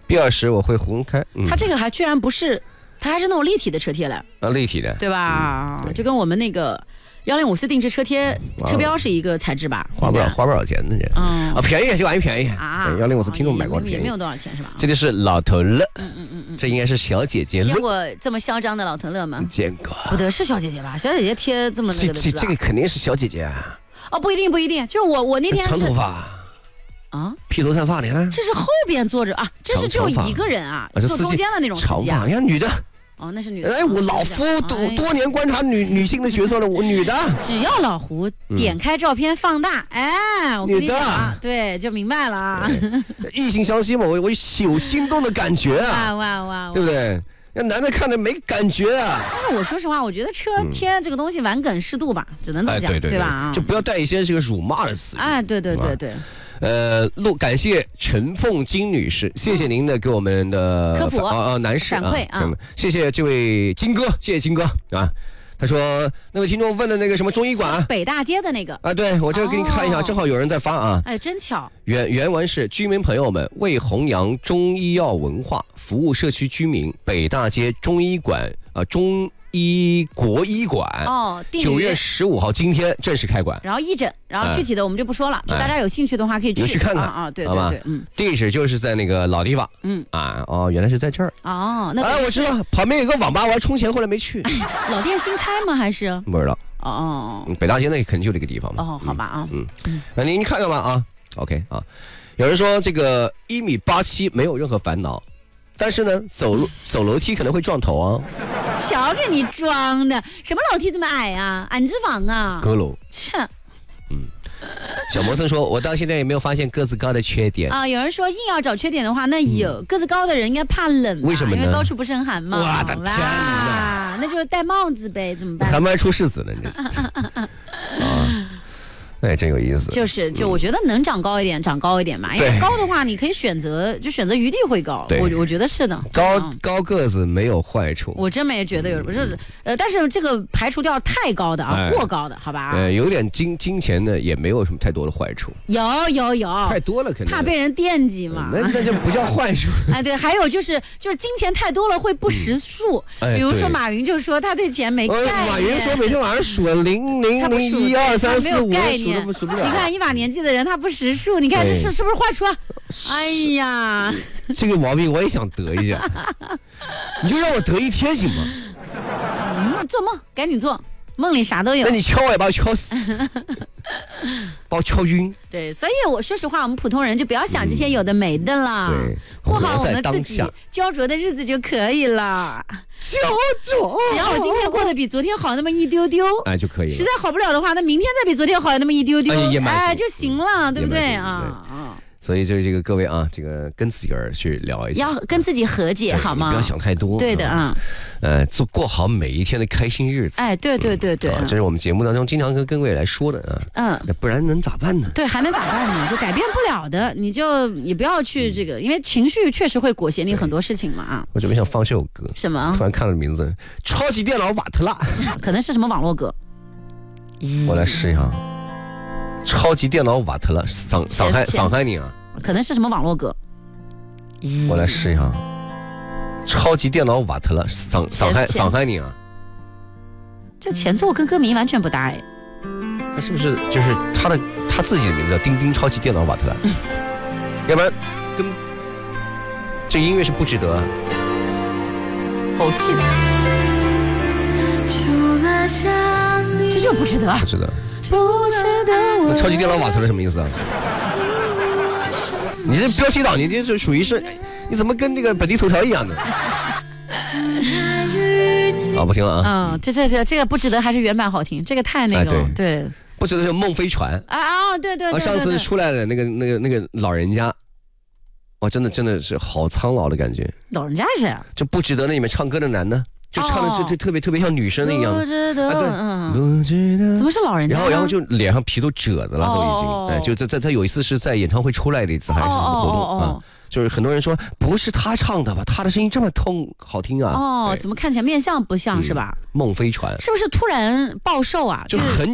B20我会红开。 它这个还居然不是，它还是那种立体的车贴了。 立体的， 对吧？ 对， 就跟我们那个1054定制车贴车标是一个材质吧？ 花不少钱的这。便宜，这玩意便宜啊！1054听众买过便宜， 也没有多少钱是吧？ 这就是老头乐。这应该是小姐姐乐。 见过这么嚣张的老头乐吗？ 见过。 不对，是小姐姐吧？小姐姐贴这么那个的字这个肯定是小姐姐啊。 不一定，就是我那天长头发啊，披头散发的呢。 这是后边坐着啊，这是只有一个人啊，坐中间的那种司机啊。 长发，你看女的。 那是女的。 我老夫多年观察女性的角色了，我女的。 只要老胡点开照片放大，我跟你讲，对，就明白了啊。 异性相吸嘛，我有心动的感觉啊， 哇， 对不对？那男的看着没感觉啊。 但是我说实话，我觉得车贴这个东西玩梗适度吧，只能这么讲，对吧？ 就不要带一些这个辱骂的词语。 对。 感谢陈凤金女士，谢谢您的给我们的科普男士反馈啊， 谢谢这位金哥，谢谢金哥啊。他说那位听众问的那个什么中医馆， 北大街的那个啊，对我这个给你看一下，正好有人在发啊。 真巧。 原文是居民朋友们为弘扬中医药文化，服务社区居民，北大街中医馆中医国医馆9月15号今天正式开馆， 然后义诊，然后具体的我们就不说了，就大家有兴趣的话可以去看看啊，对， 地址就是在那个老地方，原来是在这儿那我知道旁边有个网吧，我还充钱，后来没去。 老店新开吗？还是不知道北大街那肯定就这个地方嘛。 好吧那您看看吧啊 ，OK 啊，有人说这个1.87米没有任何烦恼。但是呢，走楼梯可能会撞头啊！ 瞧给你装的，什么楼梯这么矮啊？矮脂肪啊！ 阁楼。 切。 小摩森说：“我到现在也没有发现个子高的缺点啊。”有人说硬要找缺点的话，那有个子高的人应该怕冷， 为什么呢？ 因为高处不胜寒嘛。 我的天哪！ 那就是戴帽子呗，怎么办？ 还没出世子呢，你这。那也真有意思， 就我觉得能长高一点嘛，因为高的话你可以选择余地会高，我觉得是的。 高个子没有坏处， 我真没觉得有，不是但是这个排除掉太高的过高的，好吧？ 有点金钱呢，也没有什么太多的坏处。 有，太多了肯定怕被人惦记嘛， 那就不叫坏处。 对，还有就是金钱太多了会不识数，比如说马云就说他对钱没概念。 马云说每天晚上数000012345，数不了。 你看一把年纪的人他不识数，你看这是不是坏处？哎呀， 这个毛病我也想得一下，你就让我得一天行吗？ 做梦赶紧做，梦里啥都有。 那你敲我也把我敲死，把我敲晕。 对，所以我说实话，我们普通人就不要想这些有的没的了，过好我们自己焦灼的日子就可以了。 焦灼， 只要我今天过得比昨天好那么一丢丢， 就可以了。 实在好不了的话，那明天再比昨天好那么一丢丢，就行了，对不对啊？ 所以就是这个各位啊，这个跟自己人去聊一下， 要跟自己和解好吗？ 不要想太多。 对的啊， 过好每一天的开心日子。 对， 这是我们节目当中经常跟各位来说的啊。不然能咋办呢？ 对，还能咋办呢？就改变不了的，你不要去这个，因为情绪确实会裹挟你很多事情嘛啊。 我准备想放这首歌， 什么？ 突然看了名字，超级电脑瓦特拉， 可能是什么网络歌。 我来试一下。超级电脑瓦特拉，上海人啊， 可能是什么网络歌。 我来试一下。超级电脑瓦特拉，上海人啊。 这前奏跟歌名完全不搭哎。 他是不是就是他自己的名字叫丁丁超级电脑瓦特拉？要不然跟这音乐是不值得。 好记得。这就不值得。 不值得。那超级电脑瓦特拉什么意思啊？你这标题党，你这就属于是，你怎么跟那个本地头条一样的？不听了啊。 这个不值得，还是原版好听。这个太那个对。 不值得是孟非传对。 上次出来的那个老人家，真的是好苍老的感觉。 老人家是谁啊？ 就不值得那里面唱歌的男的。就唱的就特别像女生那样的， 不值得，不值得，怎么是老人家？ 然后就脸上皮都褶子了，都已经，就他有一次是在演唱会出来的一次，还是什么活动啊？就是很多人说不是他唱的吧，他的声音这么好听啊！ 怎么看起来面相不像是吧？ 孟非传是不是突然暴瘦啊？ 就很